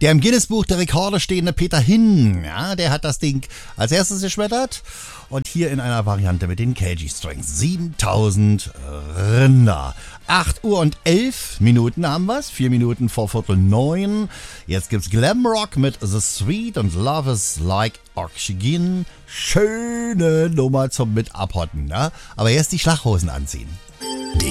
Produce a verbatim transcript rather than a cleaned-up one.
Der im Guinness-Buch der Rekorde stehende Peter Hin, ja, der hat das Ding als erstes geschmettert. Und hier in einer Variante mit den K G-Strings. siebentausend Rinder. acht Uhr und elf Minuten haben wir's. vier Minuten vor Viertel neun. Jetzt gibt's Glamrock mit The Sweet und Love is Like Oxygen. Schöne Nummer zum mit abhotten, ne? Aber erst die Schlaghosen anziehen.